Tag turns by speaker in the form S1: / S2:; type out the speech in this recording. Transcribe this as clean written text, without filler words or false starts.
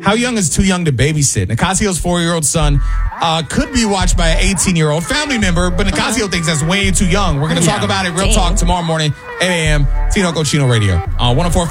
S1: How young is too young to babysit? Nicasio's 4-year-old son could be watched by an 18-year-old family member, but Nicasio thinks that's way too young. We're going to talk about it, Real Talk, tomorrow morning, 8 a.m., Tino Cochino Radio on 104.5